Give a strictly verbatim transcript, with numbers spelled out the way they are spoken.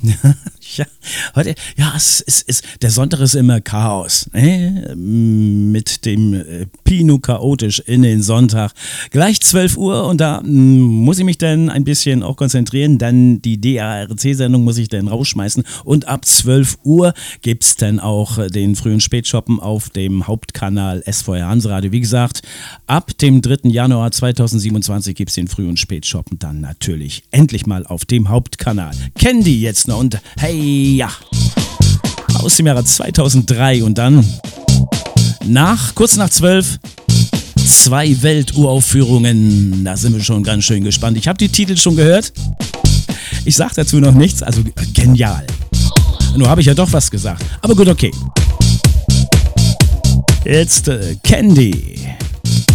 Ja, heute, ja, es ist, es, der Sonntag ist immer Chaos, ne? Mit dem äh, Pino chaotisch in den Sonntag. Gleich zwölf Uhr und da m, muss ich mich dann ein bisschen auch konzentrieren, dann die D A R C-Sendung muss ich dann rausschmeißen und ab zwölf Uhr gibt's dann auch den frühen Spätshoppen auf dem Hauptkanal S V R Hanseradio. Wie gesagt, ab dem dritten Januar zweitausendsiebenundzwanzig gibt's den frühen Spätshoppen dann natürlich endlich mal auf dem Hauptkanal. Kennen die jetzt noch und hey, ja, aus dem Jahre zweitausenddrei und dann nach, kurz nach zwölf, zwei Welturaufführungen. Da sind wir schon ganz schön gespannt. Ich habe die Titel schon gehört. Ich sage dazu noch nichts, also äh, genial. Nur habe ich ja doch was gesagt. Aber gut, okay. Jetzt äh, Candy.